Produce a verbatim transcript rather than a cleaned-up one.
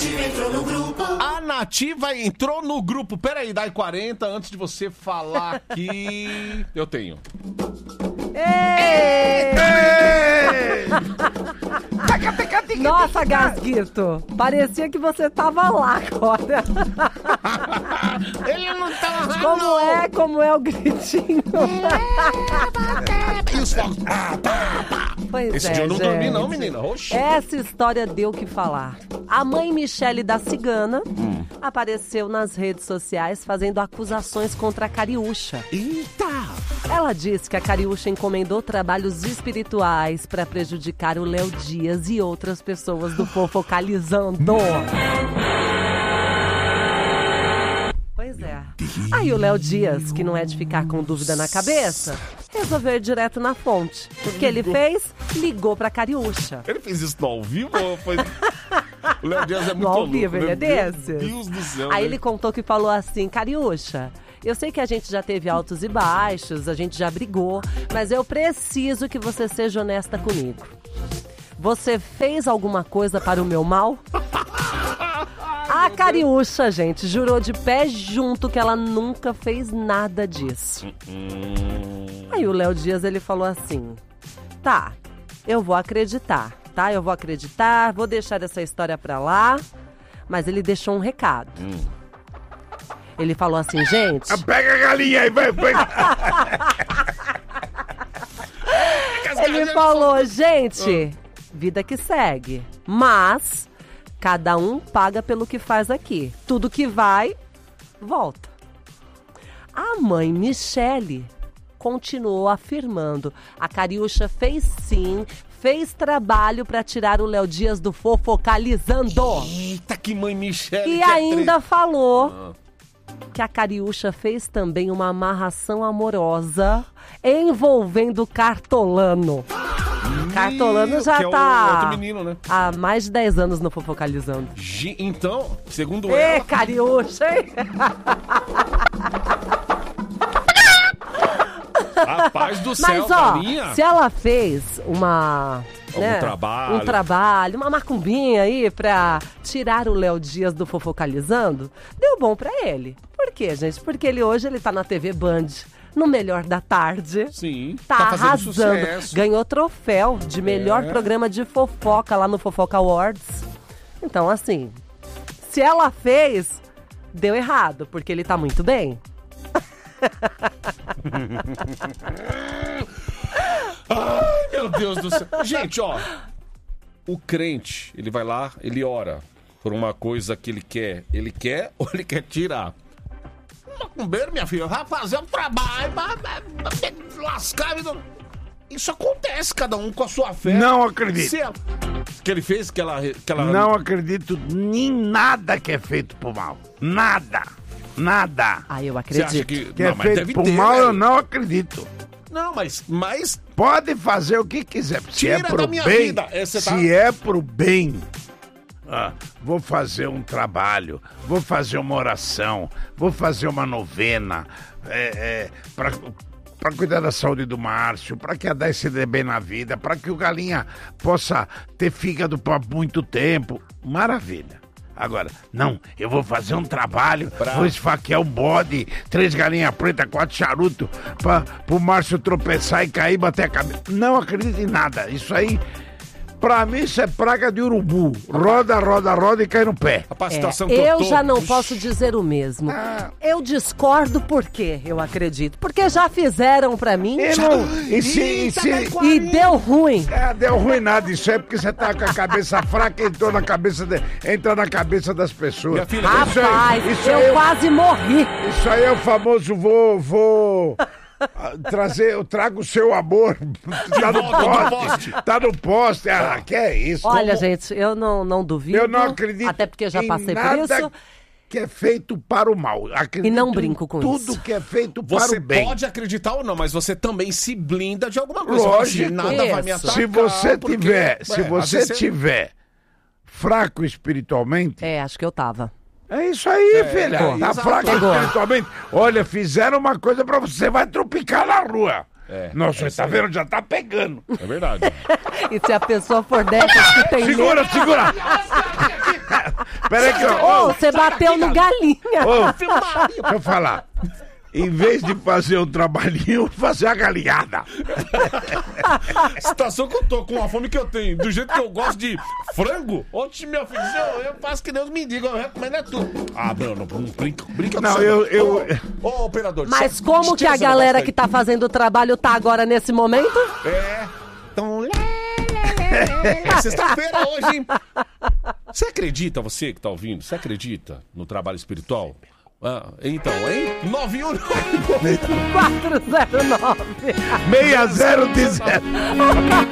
Nativa entrou no grupo. A Nativa entrou no grupo. Peraí, dá quarenta antes de você falar que eu tenho. Ei! Nossa, Gasguito, parecia que você tava lá agora. Ele não tava lá, Como não. é, como é o gritinho. E os fogos. Ah, pá, pá. Pois Esse é, dia eu não gente. dormi não, menina. Oxi. Essa história deu o que falar. A mãe Michele da Cigana hum. apareceu nas redes sociais fazendo acusações contra a Cariúcha. Eita! Ela disse que a Cariúcha encomendou trabalhos espirituais para prejudicar o Léo Dias e outras pessoas do Fofocalizando. Pois é. Aí o Léo Dias, que não é de ficar com dúvida na cabeça, resolveu ir direto na fonte. O que ele fez? Ligou pra Cariúcha. Ele fez isso no ao vivo ou foi... O Léo Dias é muito no ao louco, vivo, ele né? é desses. Meu Deus do céu. Aí né? ele contou que falou assim: Cariúcha, eu sei que a gente já teve altos e baixos, a gente já brigou, mas eu preciso que você seja honesta comigo. Você fez alguma coisa para o meu mal? A Cariúcha, gente, jurou de pé junto que ela nunca fez nada disso. Aí o Léo Dias, ele falou assim: tá, eu vou acreditar, tá? Eu vou acreditar, vou deixar essa história pra lá. Mas ele deixou um recado. Hum. Ele falou assim, gente... Pega a galinha aí, vai, pega. Ele falou, gente, vida que segue. Mas... cada um paga pelo que faz aqui. Tudo que vai, volta. A mãe Michele continuou afirmando. A Cariúcha fez sim, fez trabalho para tirar o Léo Dias do Fofocalizando. Eita, que mãe Michele. E ainda falou ah. que a Cariúcha fez também uma amarração amorosa envolvendo Cartolano. Cartolano já que é tá o outro menino, né? há mais de dez anos no Fofocalizando. G- então, segundo Ê, ela... Cariúcha, hein? Rapaz do céu, Mas, ó, galinha. se ela fez uma... Algum né, trabalho. Um trabalho, uma macumbinha aí pra tirar o Léo Dias do Fofocalizando, deu bom pra ele. Por quê, gente? Porque ele hoje ele tá na T V Band, no Melhor da Tarde. Sim, tá, tá fazendo arrasando. sucesso. Ganhou troféu de melhor é. programa de fofoca lá no Fofoca Awards. Então, assim, se ela fez, deu errado, porque ele tá muito bem. Ai, meu Deus do céu. Gente, ó, o crente, ele vai lá, ele ora por uma coisa que ele quer. Ele quer ou ele quer tirar? Macumbeiro, minha filha, vai fazer um trabalho pra, pra, pra lascar. Isso acontece, cada um com a sua fé. Não acredito. Se ela, que ele fez, que ela, que ela... Não acredito em nada que é feito por mal. Nada. Nada. Ah, eu Você acredito. acha que... Que não, é mas feito deve por ter, mal, né? eu não acredito. Não, mas... mas... Pode fazer o que quiser. Se Tira é pro da minha bem, vida. É, você se tá- é pro bem, ah, vou fazer um trabalho, vou fazer uma oração, vou fazer uma novena, é, é, pra, pra cuidar da saúde do Márcio, pra que a Dai se dê bem na vida, pra que o Galinha possa ter fígado por muito tempo. Maravilha. Agora, não, eu vou fazer um trabalho, Pra... vou esfaquear um bode, três galinhas pretas, quatro charutos, pra, pro Márcio tropeçar e cair e bater a cabeça. Não acredito em nada. Isso aí, pra mim, isso é praga de urubu. Roda, roda, roda e cai no pé. Rapaz, a É, situação que eu eu tô... já não posso dizer o mesmo. Ah. Eu discordo porque eu acredito. Porque já fizeram pra mim E, não, e, se, e, se, e deu ruim. é, deu ruim nada. Isso é porque você tá com a cabeça fraca e entrou na cabeça, de, entra na cabeça das pessoas. Minha filha, Isso aí- Rapaz, isso eu aí- quase morri. Isso aí é o famoso vou, vou trazer, eu trago o seu amor. Tá no volta do poste. poste. Tá no poste. Ah, que é isso? Olha, Como- gente, eu não, não duvido. eu não acredito Até porque já em passei por nada isso. que é feito para o mal. Acredito E não em brinco com tudo isso. que é feito Você para o bem. pode acreditar ou não, mas você também se blinda de alguma coisa. Lógico. Assim, nada vai me Isso. atacar. Se você porque, tiver, se ué, você às vezes tiver fraco espiritualmente, É, acho que eu tava. é isso aí, É, filha. pegou. Tá Exato. fraco Pegou. espiritualmente. Olha, fizeram uma coisa pra você, vai tropicar na rua. É, Nossa, é você tá isso aí. vendo? Já tá pegando. É verdade. E se a pessoa for dessas que tem Segura, segura. Peraí que eu... Ô, você bateu no galinha. Ô, deixa eu falar. Em vez de fazer um trabalhinho, fazer a galinhada. Situação que eu tô com a fome que eu tenho, do jeito que eu gosto de frango, oxe, meu filho, eu, eu faço que Deus me diga, eu recomendo é tudo. Ah, não, não, não brinca, brinca Não, com eu... eu... Ô, ô, operador. Mas só- como que tira a esse galera negócio que tá fazendo o trabalho tá agora nesse momento? aí. É. Então, lé, lé, lé. É sexta-feira hoje, hein? Você acredita, você que tá ouvindo, você acredita no trabalho espiritual? Ah, então, hein? nove um quatro zero nove seis zero um zero.